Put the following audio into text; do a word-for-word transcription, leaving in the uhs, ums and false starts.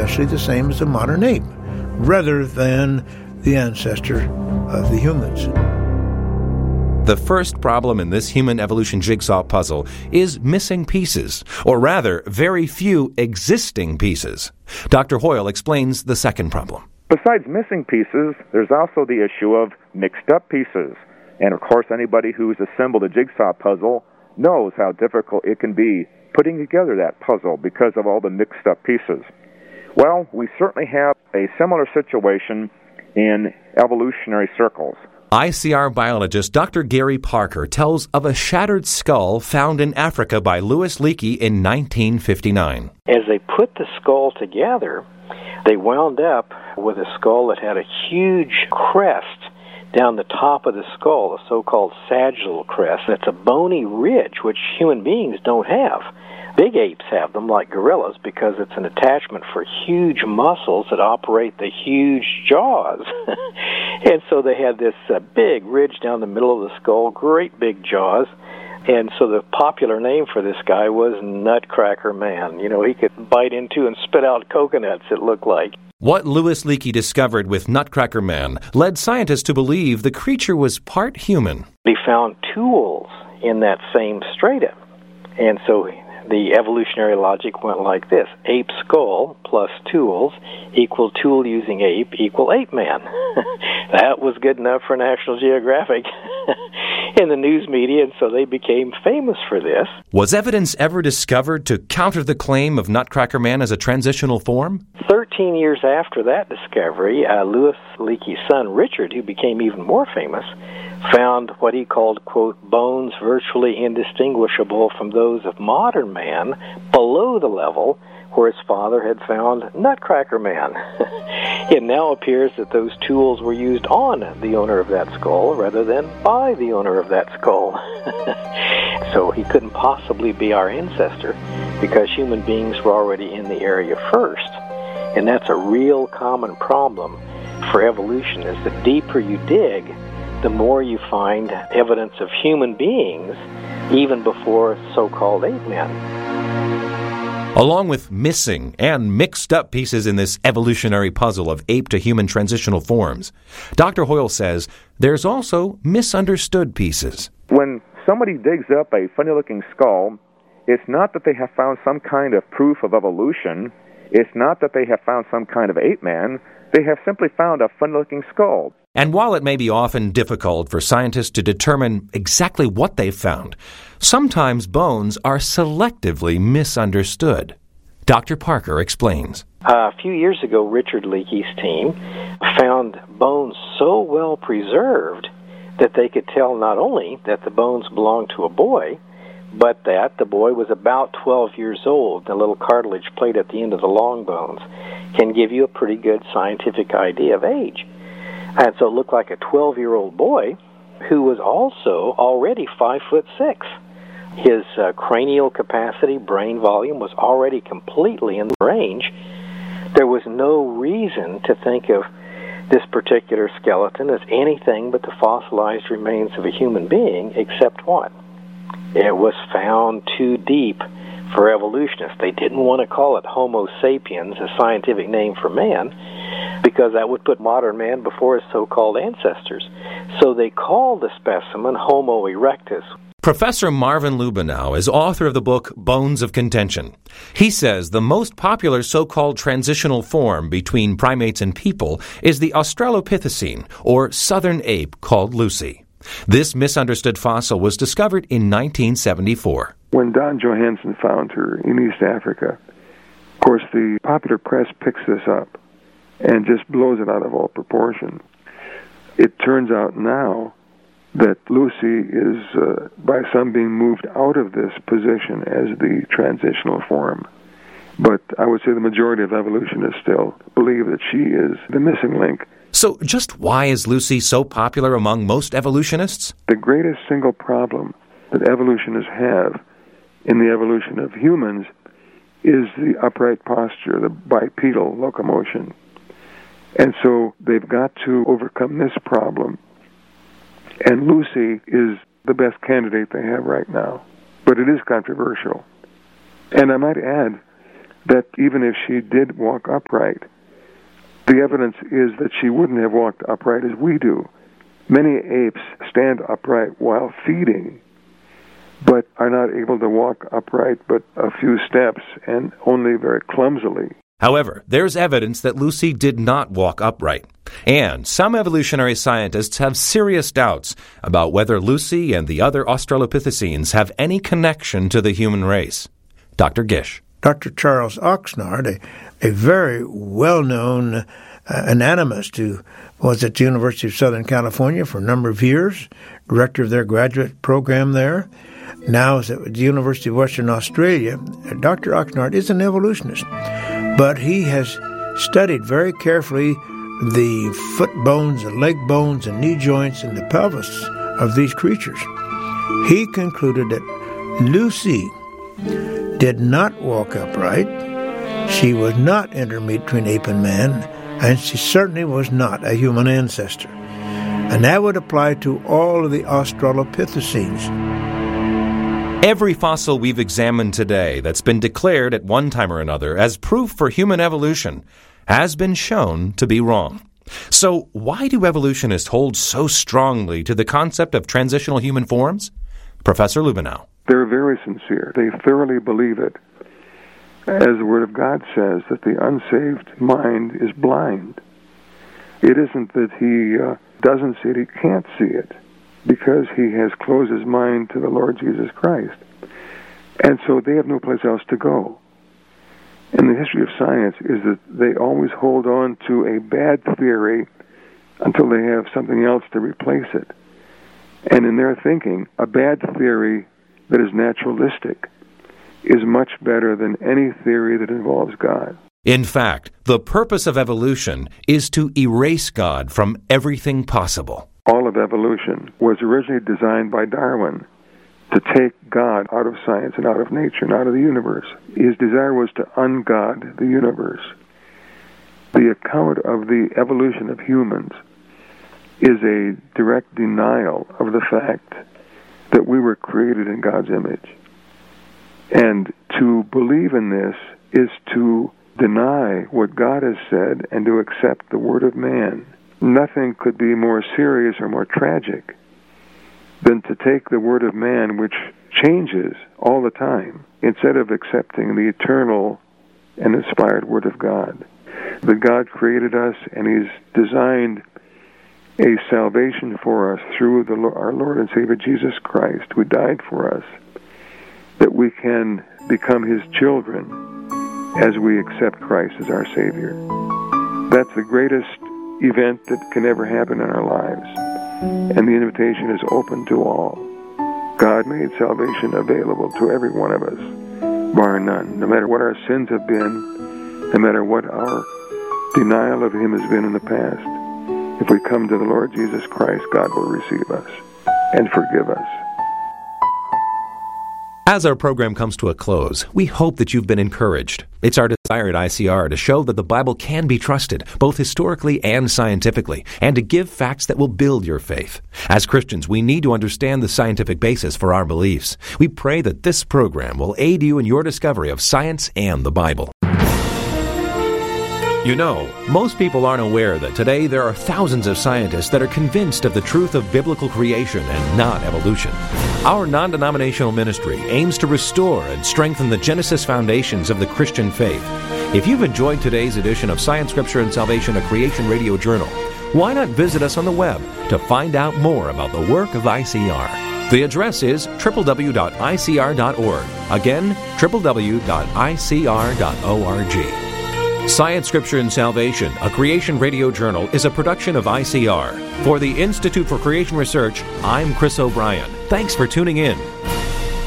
essentially the same as a modern ape, rather than the ancestor of the humans. The first problem in this human evolution jigsaw puzzle is missing pieces, or rather, very few existing pieces. Doctor Hoyle explains the second problem. Besides missing pieces, there's also the issue of mixed-up pieces. And of course, anybody who's assembled a jigsaw puzzle knows how difficult it can be putting together that puzzle because of all the mixed-up pieces. Well, we certainly have a similar situation in evolutionary circles. I C R biologist Doctor Gary Parker tells of a shattered skull found in Africa by Louis Leakey in nineteen fifty-nine. As they put the skull together, they wound up with a skull that had a huge crest down the top of the skull, a so-called sagittal crest. It's a bony ridge, which human beings don't have. Big apes have them, like gorillas, because it's an attachment for huge muscles that operate the huge jaws. And so they had this uh, big ridge down the middle of the skull, great big jaws. And so the popular name for this guy was Nutcracker Man. You know, he could bite into and spit out coconuts, it looked like. What Louis Leakey discovered with Nutcracker Man led scientists to believe the creature was part human. He found tools in that same strata. And so the evolutionary logic went like this. Ape skull plus tools equal tool-using ape equal ape man. That was good enough for National Geographic in the news media, and so they became famous for this. Was evidence ever discovered to counter the claim of Nutcracker Man as a transitional form? Thirteen years after that discovery, uh, Louis Leakey's son, Richard, who became even more famous, found what he called, quote, bones virtually indistinguishable from those of modern man below the level where his father had found Nutcracker Man. It now appears that those tools were used on the owner of that skull rather than by the owner of that skull. So he couldn't possibly be our ancestor because human beings were already in the area first. And that's a real common problem for evolution, is the deeper you dig, the more you find evidence of human beings even before so-called ape men. Along with missing and mixed up pieces in this evolutionary puzzle of ape to human transitional forms, Doctor Hoyle says there's also misunderstood pieces. When somebody digs up a funny-looking skull, it's not that they have found some kind of proof of evolution. It's not that they have found some kind of ape man. They have simply found a funny-looking skull. And while it may be often difficult for scientists to determine exactly what they've found, sometimes bones are selectively misunderstood. Doctor Parker explains. Uh, a few years ago, Richard Leakey's team found bones so well preserved that they could tell not only that the bones belonged to a boy, but that the boy was about twelve years old. The little cartilage plate at the end of the long bones can give you a pretty good scientific idea of age. And so it looked like a twelve-year-old boy who was also already five foot six. His uh, cranial capacity, brain volume, was already completely in the range. There was no reason to think of this particular skeleton as anything but the fossilized remains of a human being, except what? It was found too deep for evolutionists. They didn't want to call it Homo sapiens, a scientific name for man, because that would put modern man before his so-called ancestors. So they called the specimen Homo erectus. Professor Marvin Lubenow is author of the book Bones of Contention. He says the most popular so-called transitional form between primates and people is the Australopithecine, or southern ape, called Lucy. This misunderstood fossil was discovered in nineteen seventy-four. When Don Johanson found her in East Africa, of course, the popular press picks this up and just blows it out of all proportion. It turns out now that Lucy is, uh, by some, being moved out of this position as the transitional form. But I would say the majority of evolutionists still believe that she is the missing link. So just why is Lucy so popular among most evolutionists? The greatest single problem that evolutionists have in the evolution of humans is the upright posture, the bipedal locomotion. And so they've got to overcome this problem. And Lucy is the best candidate they have right now. But it is controversial. And I might add that even if she did walk upright, the evidence is that she wouldn't have walked upright as we do. Many apes stand upright while feeding, but are not able to walk upright but a few steps and only very clumsily. However, there's evidence that Lucy did not walk upright, and some evolutionary scientists have serious doubts about whether Lucy and the other Australopithecines have any connection to the human race. Doctor Gish. Doctor Charles Oxnard, a, a very well-known uh, anatomist who was at the University of Southern California for a number of years, director of their graduate program there, now is at the University of Western Australia. Doctor Oxnard is an evolutionist, but he has studied very carefully the foot bones, the leg bones, and knee joints, and the pelvis of these creatures. He concluded that Lucy did not walk upright. She was not intermediate between ape and man, and she certainly was not a human ancestor. And that would apply to all of the Australopithecines. Every fossil we've examined today that's been declared at one time or another as proof for human evolution has been shown to be wrong. So why do evolutionists hold so strongly to the concept of transitional human forms? Professor Lubenow. They're very sincere. They thoroughly believe it. As the Word of God says, that the unsaved mind is blind. It isn't that he uh, doesn't see it, he can't see it, because he has closed his mind to the Lord Jesus Christ. And so they have no place else to go. And the history of science is that they always hold on to a bad theory until they have something else to replace it. And in their thinking, a bad theory that is naturalistic is much better than any theory that involves God. In fact, the purpose of evolution is to erase God from everything possible. All of evolution was originally designed by Darwin to take God out of science and out of nature and out of the universe. His desire was to ungod the universe. The account of the evolution of humans is a direct denial of the fact that we were created in God's image. And to believe in this is to deny what God has said and to accept the word of man. Nothing could be more serious or more tragic than to take the word of man, which changes all the time, instead of accepting the eternal and inspired word of God. That God created us, and he's designed a salvation for us through the, our Lord and Savior Jesus Christ, who died for us, that we can become his children as we accept Christ as our Savior. That's the greatest event that can ever happen in our lives, and the invitation is open to all. God made salvation available to every one of us, bar none, no matter what our sins have been, no matter what our denial of him has been in the past. If we come to the Lord Jesus Christ, God will receive us and forgive us. As our program comes to a close, we hope that you've been encouraged. It's our desire at I C R to show that the Bible can be trusted, both historically and scientifically, and to give facts that will build your faith. As Christians, we need to understand the scientific basis for our beliefs. We pray that this program will aid you in your discovery of science and the Bible. You know, most people aren't aware that today there are thousands of scientists that are convinced of the truth of biblical creation and not evolution. Our non-denominational ministry aims to restore and strengthen the Genesis foundations of the Christian faith. If you've enjoyed today's edition of Science, Scripture, and Salvation, a Creation Radio Journal, why not visit us on the web to find out more about the work of I C R? The address is w w w dot i c r dot org. Again, w w w dot i c r dot org. Science, Scripture, and Salvation, a Creation Radio Journal, is a production of I C R. For the Institute for Creation Research, I'm Chris O'Brien. Thanks for tuning in.